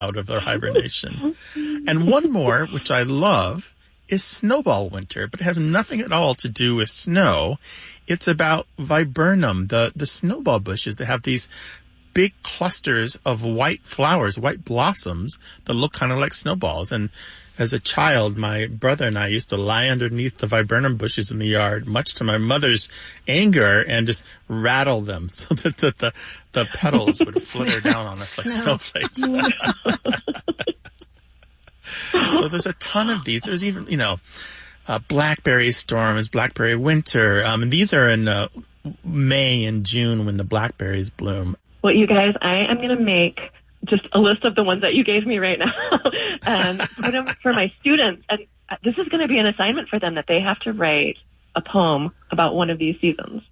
out of their hibernation. And one more, which I love, is Snowball Winter, but it has nothing at all to do with snow. It's about viburnum, the snowball bushes that have these big clusters of white flowers, white blossoms that look kind of like snowballs. And as a child, my brother and I used to lie underneath the viburnum bushes in the yard, much to my mother's anger, and just rattle them so that the petals would flitter down on us like snowflakes. So there's a ton of these. There's even, blackberry storms, blackberry winter. And these are in May and June when the blackberries bloom. Well, you guys, I am going to make just a list of the ones that you gave me right now and put them for my students. And this is going to be an assignment for them that they have to write a poem about one of these seasons.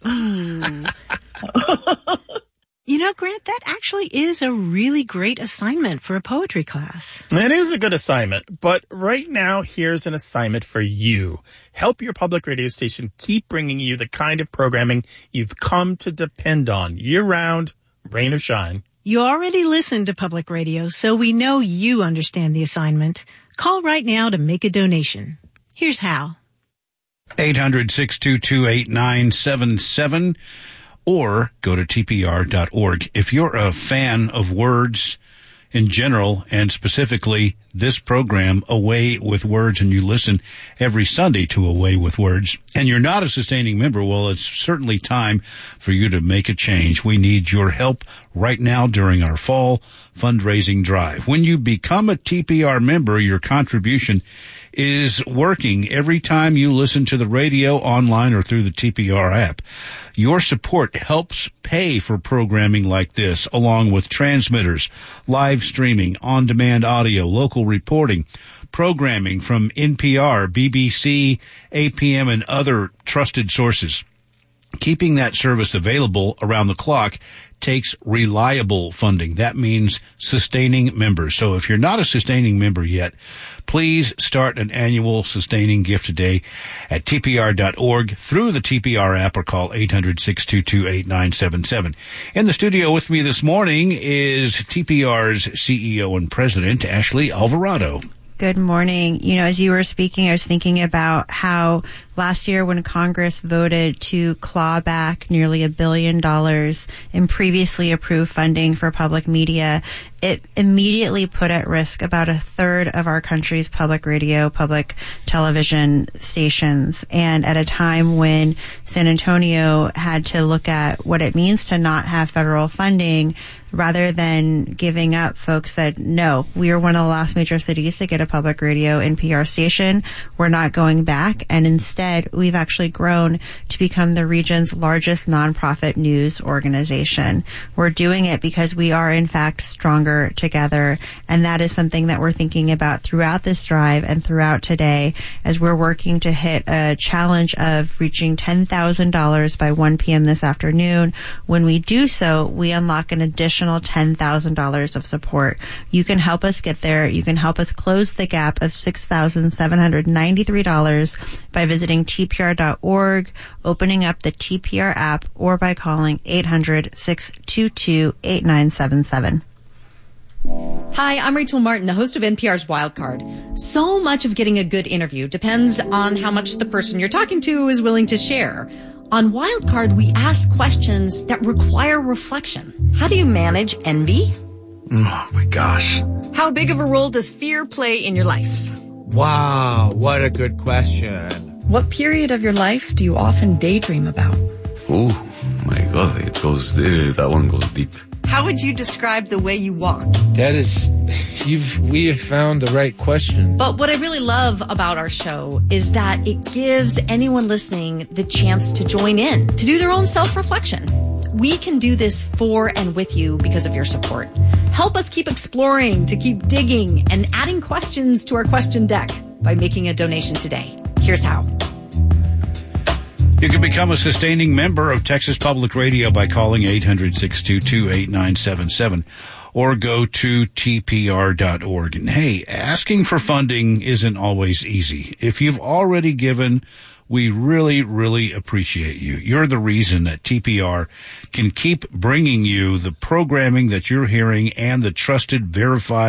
Grant, that actually is a really great assignment for a poetry class. It is a good assignment, but right now, here's an assignment for you. Help your public radio station keep bringing you the kind of programming you've come to depend on year-round, rain or shine. You already listen to public radio, so we know you understand the assignment. Call right now to make a donation. Here's how. 800-622-8977. Or go to tpr.org. If you're a fan of words in general, and specifically this program, Away with Words, and you listen every Sunday to Away with Words, and you're not a sustaining member, well, it's certainly time for you to make a change. We need your help right now during our fall fundraising drive. When you become a TPR member, your contribution is working every time you listen to the radio, online, or through the TPR app. Your support helps pay for programming like this, along with transmitters, live streaming, on-demand audio, local reporting, programming from NPR, BBC, APM, and other trusted sources. Keeping that service available around the clock takes reliable funding. That means sustaining members. So if you're not a sustaining member yet, please start an annual sustaining gift today at tpr.org through the TPR app or call 800-622-8977. In the studio with me this morning is TPR's CEO and President, Ashley Alvarado. Good morning. As you were speaking, I was thinking about how last year when Congress voted to claw back nearly $1 billion in previously approved funding for public media, it immediately put at risk about a third of our country's public radio, public television stations. And at a time when San Antonio had to look at what it means to not have federal funding, rather than giving up, folks said, no, we are one of the last major cities to get a public radio NPR station. We're not going back. And instead, we've actually grown to become the region's largest nonprofit news organization. We're doing it because we are, in fact, stronger together. And that is something that we're thinking about throughout this drive and throughout today as we're working to hit a challenge of reaching $10,000 by 1 p.m. this afternoon. When we do so, we unlock an additional $10,000 of support. You can help us get there. You can help us close the gap of $6,793 by visiting tpr.org, opening up the TPR app, or by calling 800-622-8977. Hi, I'm Rachel Martin, the host of NPR's Wildcard. So much of getting a good interview depends on how much the person you're talking to is willing to share. On Wildcard, we ask questions that require reflection. How do you manage envy? Oh, my gosh. How big of a role does fear play in your life? Wow, what a good question. What period of your life do you often daydream about? Oh, my God, that one goes deep. How would you describe the way you walk? We have found the right question. But what I really love about our show is that it gives anyone listening the chance to join in, to do their own self-reflection. We can do this for and with you because of your support. Help us keep exploring, to keep digging, and adding questions to our question deck by making a donation today. Here's how. You can become a sustaining member of Texas Public Radio by calling 800-622-8977 or go to tpr.org. And hey, asking for funding isn't always easy. If you've already given We really, really appreciate you. You're the reason that TPR can keep bringing you the programming that you're hearing and the trusted, verified